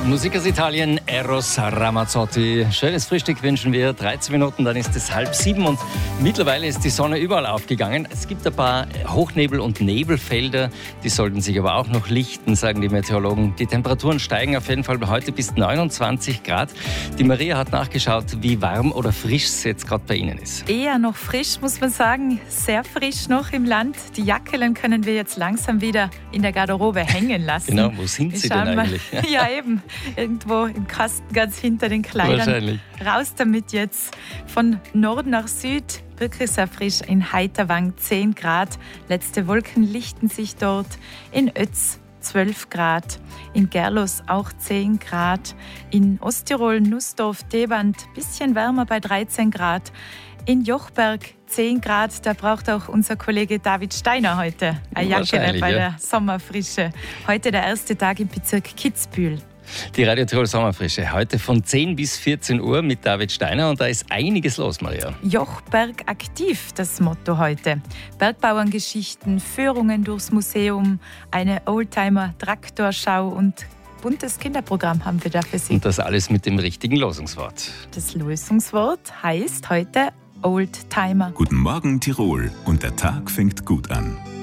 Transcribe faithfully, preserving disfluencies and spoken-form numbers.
Musik aus Italien, Eros Ramazzotti. Schönes Frühstück wünschen wir. dreizehn Minuten, dann ist es halb sieben und mittlerweile ist die Sonne überall aufgegangen. Es gibt ein paar Hochnebel- und Nebelfelder, die sollten sich aber auch noch lichten, sagen die Meteorologen. Die Temperaturen steigen auf jeden Fall heute bis neunundzwanzig Grad. Die Maria hat nachgeschaut, wie warm oder frisch es jetzt gerade bei Ihnen ist. Eher noch frisch, muss man sagen. Sehr frisch noch im Land. Die Jackeln können wir jetzt langsam wieder in der Garderobe hängen lassen. Genau, wo sind sie denn eigentlich? Ja, eben. Irgendwo im Kasten ganz hinter den Kleidern. Wahrscheinlich. Raus damit jetzt. Von Nord nach Süd, wirklich sehr frisch. In Heiterwang zehn Grad. Letzte Wolken lichten sich dort. In Ötz zwölf Grad. In Gerlos auch zehn Grad. In Osttirol, Nussdorf, Deband bisschen wärmer bei dreizehn Grad. In Jochberg zehn Grad, da braucht auch unser Kollege David Steiner heute eine Jacke bei ja. der Sommerfrische. Heute der erste Tag im Bezirk Kitzbühel. Die Radio Tirol Sommerfrische, heute von zehn bis vierzehn Uhr mit David Steiner und da ist einiges los, Maria. Jochberg aktiv, das Motto heute. Bergbauerngeschichten, Führungen durchs Museum, eine Oldtimer-Traktorschau und buntes Kinderprogramm haben wir da für Sie. Und das alles mit dem richtigen Losungswort. Das Losungswort heißt heute Oldtimer. Guten Morgen Tirol und der Tag fängt gut an.